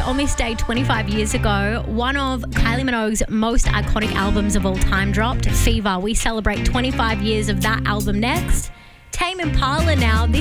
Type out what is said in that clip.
on this day 25 years ago, one of Kylie Minogue's most iconic albums of all time dropped, Fever. We celebrate 25 years of that album next. Tame Impala now.